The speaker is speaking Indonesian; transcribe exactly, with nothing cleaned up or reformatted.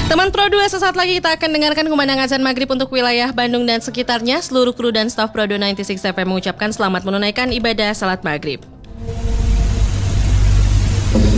Teman Pro dua, sesaat lagi kita akan dengarkan kumandang azan maghrib untuk wilayah Bandung dan sekitarnya. Seluruh kru dan staf Pro dua sembilan puluh enam F M mengucapkan selamat menunaikan ibadah salat maghrib.